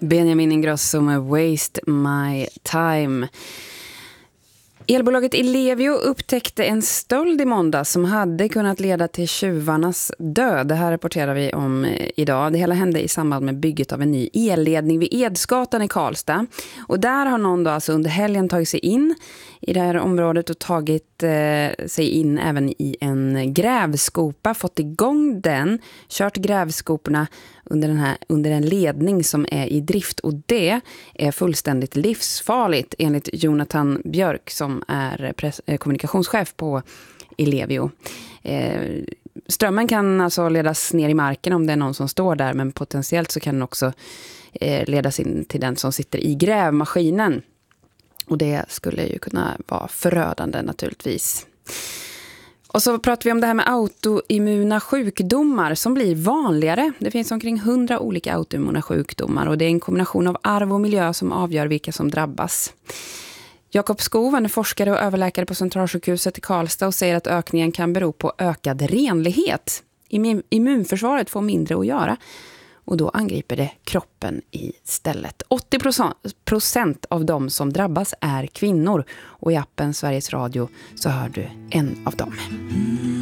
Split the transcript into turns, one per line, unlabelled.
Benjamin Ingrosso med Waste My Time. Elbolaget Ellevio upptäckte en stöld i måndag som hade kunnat leda till tjuvarnas död. Det här rapporterar vi om idag. Det hela hände i samband med bygget av en ny elledning vid Edsgatan i Karlstad. Och där har någon då alltså under helgen tagit sig in i det här området och tagit sig in även i en grävskopa, fått igång den, kört grävskoporna under en ledning som är i drift, och det är fullständigt livsfarligt enligt Jonathan Björk som är kommunikationschef på Ellevio. Strömmen kan alltså ledas ner i marken om det är någon som står där, men potentiellt så kan den också ledas in till den som sitter i grävmaskinen. Och det skulle ju kunna vara förödande naturligtvis. Och så pratar vi om det här med autoimmuna sjukdomar som blir vanligare. Det finns omkring 100 olika autoimmuna sjukdomar och det är en kombination av arv och miljö som avgör vilka som drabbas. Jakob Skov är forskare och överläkare på Centralsjukhuset i Karlstad och säger att ökningen kan bero på ökad renlighet. Immunförsvaret får mindre att göra. Och då angriper det kroppen istället. 80% av de som drabbas är kvinnor. Och i appen Sveriges Radio så hör du en av dem.